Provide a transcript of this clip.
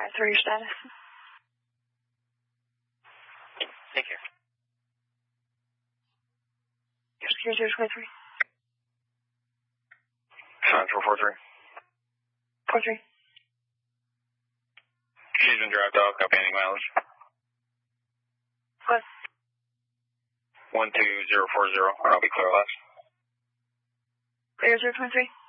for your status. Take care. Secure 023. Central 43. 43. She's been dropped off, copy any mileage. What? 12040, I'll be clear last. Clear 023.